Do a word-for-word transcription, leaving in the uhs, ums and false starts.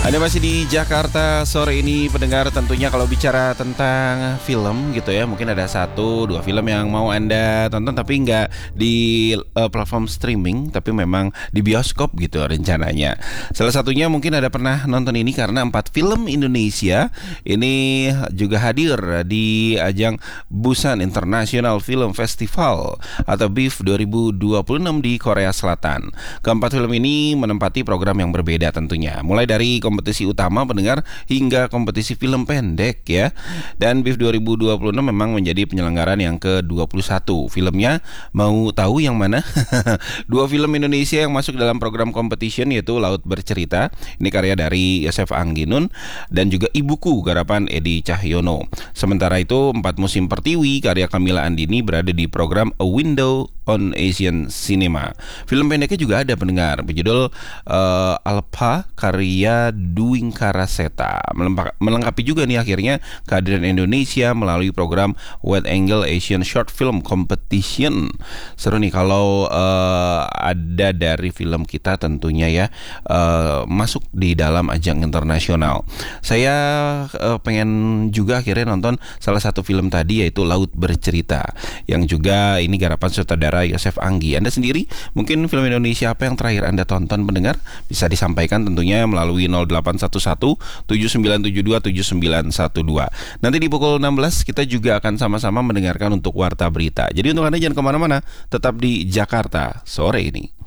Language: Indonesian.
Anda masih di Jakarta sore ini, pendengar. Tentunya kalau bicara tentang film gitu ya, mungkin ada satu dua film yang mau Anda tonton tapi nggak di uh, platform streaming, tapi memang di bioskop gitu rencananya. Salah satunya mungkin ada pernah nonton ini karena empat film Indonesia ini juga hadir di ajang Busan International Film Festival atau B I F dua ribu dua puluh enam di Korea Selatan. Keempat film ini menempati program yang berbeda tentunya, mulai dari kompetisi utama pendengar hingga kompetisi film pendek ya. Dan B I F dua ribu dua puluh enam memang menjadi penyelenggaraan yang ke dua puluh satu. Filmnya mau tahu yang mana? Dua film Indonesia yang masuk dalam program competition yaitu Laut Bercerita, ini karya dari Yosef Angginun, dan juga Ibuku garapan Edi Cahyono. Sementara itu Empat Musim Pertiwi karya Kamila Andini berada di program A Window on Asian Cinema. Film pendeknya juga ada pendengar, berjudul uh, Alpha karya Duing Karaseta. Melengkapi juga nih akhirnya kehadiran Indonesia melalui program Wide Angle Asian Short Film Competition. Seru nih kalau uh, ada dari film kita tentunya ya uh, masuk di dalam ajang internasional. Saya uh, pengen juga akhirnya nonton salah satu film tadi yaitu Laut Bercerita, yang juga ini garapan sutradara Yosef Anggi. Anda sendiri mungkin film Indonesia apa yang terakhir Anda tonton pendengar? Bisa disampaikan tentunya melalui nol delapan satu satu tujuh sembilan tujuh dua tujuh sembilan satu dua. Nanti di pukul enam belas kita juga akan sama-sama mendengarkan untuk Warta Berita. Jadi untuk Anda jangan kemana-mana, tetap di Jakarta sore ini.